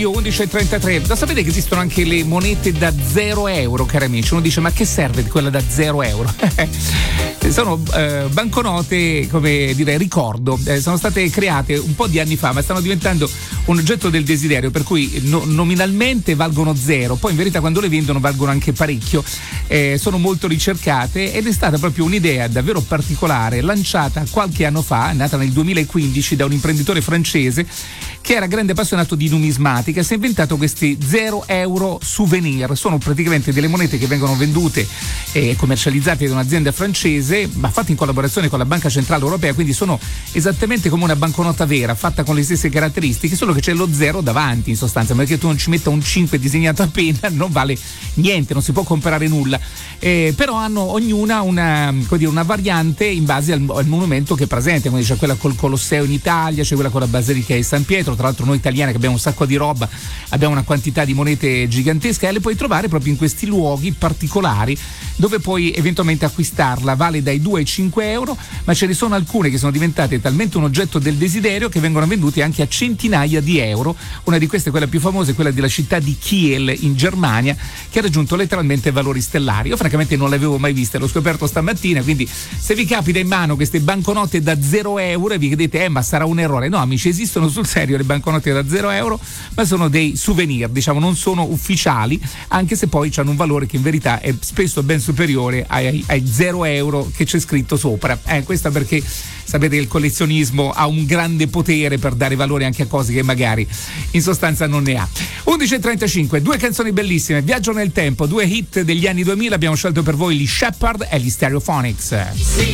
11.33. Lo sapete che esistono anche le monete da 0 euro, cari amici? Uno dice: ma che serve quella da 0 euro? Sono banconote, come dire, ricordo, sono state create un po' di anni fa, ma stanno diventando un oggetto del desiderio, per cui nominalmente valgono 0, poi in verità quando le vendono valgono anche parecchio. Sono molto ricercate ed è stata proprio un'idea davvero particolare, lanciata qualche anno fa, nata nel 2015 da un imprenditore francese che era grande appassionato di numismatica. Si è inventato questi 0 euro souvenir. Sono praticamente delle monete che vengono vendute e commercializzate da un'azienda francese, ma fatte in collaborazione con la Banca Centrale Europea, quindi sono esattamente come una banconota vera, fatta con le stesse caratteristiche, solo che c'è lo 0 davanti in sostanza, perché tu non ci metta un 5 disegnato a penna, non vale niente, non si può comprare nulla. Però hanno ognuna una variante in base al monumento che è presente, quindi c'è quella col Colosseo in Italia, c'è quella con la Basilica di San Pietro. Tra l'altro noi italiani che abbiamo un sacco di roba, abbiamo una quantità di monete gigantesca e le puoi trovare proprio in questi luoghi particolari dove puoi eventualmente acquistarla. Vale dai 2 ai 5 euro, ma ce ne sono alcune che sono diventate talmente un oggetto del desiderio che vengono vendute anche a centinaia di euro. Una di queste, quella più famosa, è quella della città di Kiel in Germania, che ha raggiunto letteralmente valori stellari. Io francamente non le avevo mai viste, l'ho scoperto stamattina, quindi se vi capita in mano queste banconote da 0 euro e vi chiedete ma sarà un errore, no amici, esistono sul serio le banconote da 0 euro, ma sono dei souvenir, diciamo, non sono ufficiali, anche se poi hanno un valore che in verità è spesso ben superiore ai 0 euro che c'è scritto sopra. Questo perché sapete che il collezionismo ha un grande potere per dare valore anche a cose che magari in sostanza non ne ha. 11.35, 2 canzoni bellissime, Viaggio nel tempo, 2 hit degli anni 2000, abbiamo scelto per voi gli Shepherd e gli Stereophonics.